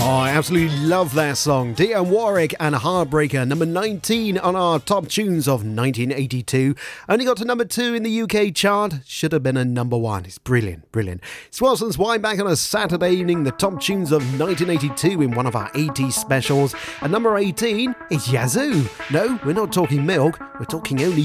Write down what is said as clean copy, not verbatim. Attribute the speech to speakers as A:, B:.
A: Oh, I absolutely love that song. Dionne Warwick and Heartbreaker, number 19 on our top tunes of 1982. Only got to number 2 in the UK chart. Should have been a number 1. It's brilliant, brilliant. It's Wilson's Wind back on a Saturday evening. The top tunes of 1982 in one of our 80s specials. And number 18 is Yazoo. No, we're not talking Milk. We're talking only